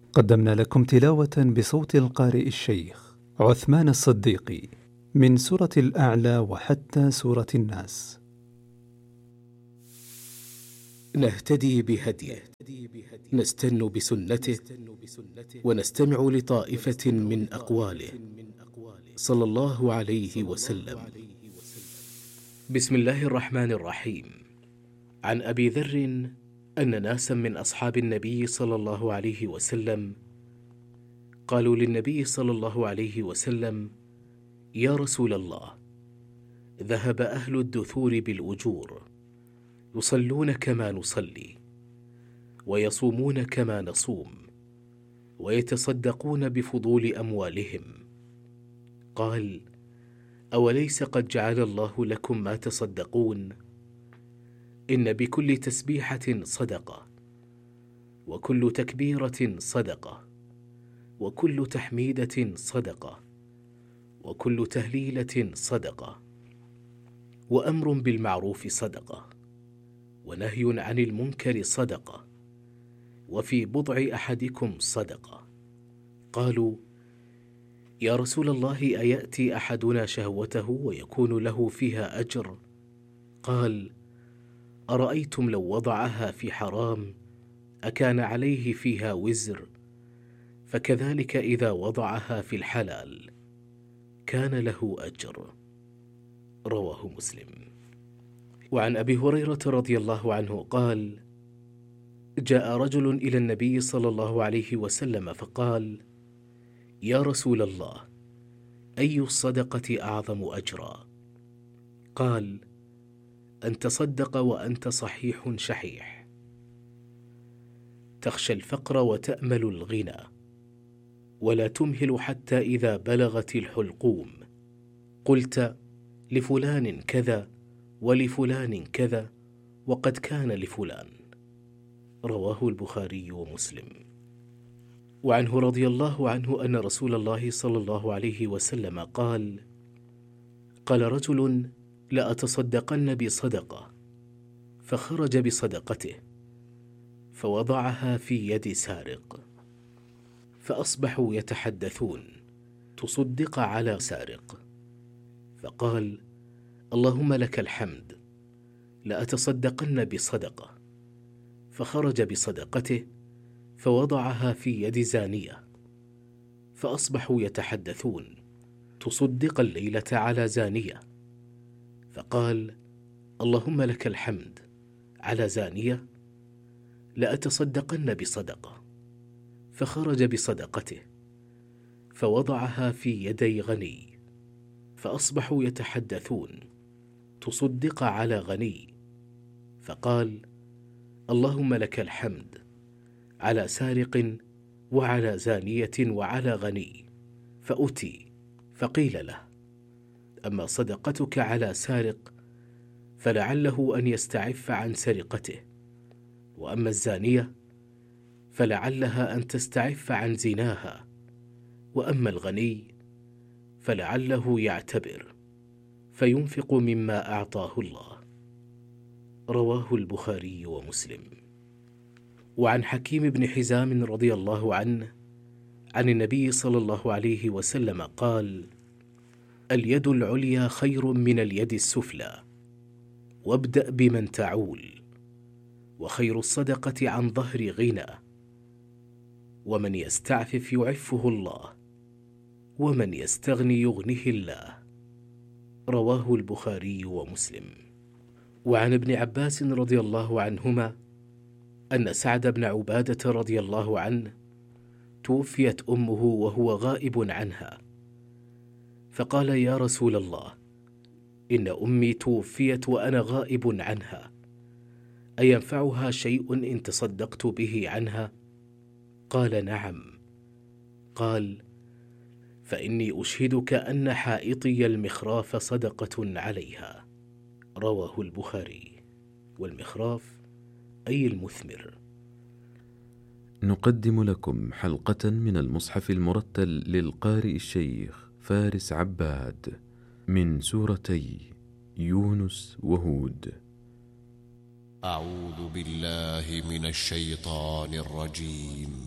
قدمنا لكم تلاوة بصوت القارئ الشيخ عثمان الصديقي من سورة الأعلى وحتى سورة الناس. نهتدي بهديه، نستن بسنته، ونستمع لطائفة من أقواله صلى الله عليه وسلم. بسم الله الرحمن الرحيم. عن أبي ذر أن ناسا من أصحاب النبي صلى الله عليه وسلم قالوا للنبي صلى الله عليه وسلم: يا رسول الله، ذهب أهل الدثور بالأجور، يصلون كما نصلي، ويصومون كما نصوم، ويتصدقون بفضول أموالهم. قال: أوليس قد جعل الله لكم ما تصدقون؟ إن بكل تسبيحة صدقة، وكل تكبيرة صدقة، وكل تحميدة صدقة، وكل تهليلة صدقة، وأمر بالمعروف صدقة، ونهي عن المنكر صدقة، وفي بضع أحدكم صدقة. قالوا: يا رسول الله، أيأتي أحدنا شهوته ويكون له فيها أجر؟ قال: أرأيتم لو وضعها في حرام أكان عليه فيها وزر؟ فكذلك إذا وضعها في الحلال كان له أجر. رواه مسلم. وعن أبي هريرة رضي الله عنه قال: جاء رجل إلى النبي صلى الله عليه وسلم فقال: يا رسول الله، أي الصدقة أعظم أجرا؟ قال: أن تصدق وأنت صحيح شحيح، تخشى الفقر وتأمل الغنى، ولا تمهل حتى إذا بلغت الحلقوم قلت لفلان كذا ولفلان كذا وقد كان لفلان. رواه البخاري ومسلم. وعنه رضي الله عنه أن رسول الله صلى الله عليه وسلم قال: قال رجل: لأتصدقن بصدقة، فخرج بصدقته فوضعها في يد سارق، فأصبحوا يتحدثون: تصدق على سارق. فقال: اللهم لك الحمد، لأتصدقن بصدقة، فخرج بصدقته فوضعها في يد زانية، فأصبحوا يتحدثون: تصدق الليلة على زانية. فقال: اللهم لك الحمد، على زانية؟ لأتصدقن بصدقة، فخرج بصدقته فوضعها في يدي غني، فأصبحوا يتحدثون: تصدق على غني. فقال: اللهم لك الحمد، على سارق وعلى زانية وعلى غني. فأتي فقيل له: أما صدقتك على سارق فلعله أن يستعف عن سرقته، وأما الزانية فلعلها أن تستعف عن زناها، وأما الغني فلعله يعتبر فينفق مما أعطاه الله. رواه البخاري ومسلم. وعن حكيم بن حزام رضي الله عنه عن النبي صلى الله عليه وسلم قال: اليد العليا خير من اليد السفلى، وابدأ بمن تعول، وخير الصدقة عن ظهر غنى، ومن يستعفف يعفه الله، ومن يستغني يغنه الله. رواه البخاري ومسلم. وعن ابن عباس رضي الله عنهما أن سعد بن عبادة رضي الله عنه توفيت أمه وهو غائب عنها، فقال: يا رسول الله، إن أمي توفيت وأنا غائب عنها، أينفعها شيء إن تصدقت به عنها؟ قال: نعم. قال: فإني أشهدك أن حائطي المخراف صدقة عليها. رواه البخاري. والمخراف أي المثمر. نقدم لكم حلقة من المصحف المرتل للقارئ الشيخ فارس عباد من سورتي يونس وهود. أعوذ بالله من الشيطان الرجيم.